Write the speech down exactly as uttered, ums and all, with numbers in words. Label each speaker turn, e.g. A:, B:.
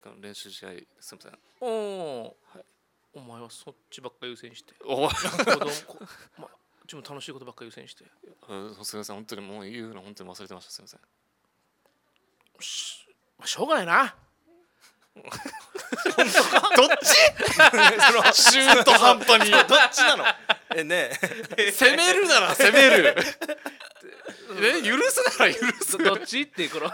A: 練習試合すみません。
B: おお、
A: はい、
B: お前はそっちばっか優先して
A: お
B: 子供こまあ自分楽しいことばっか優先して
A: あすみません、本当にもう言うの本当に忘れてました。すみません。
B: し, しょうがないな
A: どっち中途半端に
C: どっちなのえね
A: 攻めるなら攻めるえ許すなら許す
B: どっちってこの